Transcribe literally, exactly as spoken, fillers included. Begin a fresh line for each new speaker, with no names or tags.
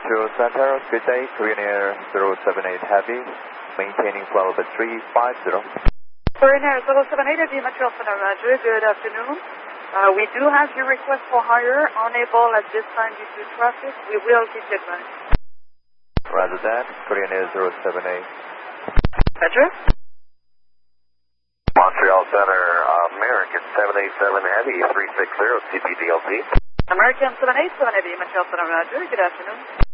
Metro Center, good day, Korean Air zero seven eight Heavy, maintaining flight level three five zero.
Korean Air zero seven eight Heavy, Metro Center, Roger, good afternoon. Uh, we do have your request for hire, unable at this time due to traffic. We will keep it back.
Roger that, Korean Air zero seven eight.
Roger.
Montreal Center, American seven eight seven Heavy, three six zero, C P D L T.
American seven eight seven Heavy, Montreal Center, Roger, good afternoon.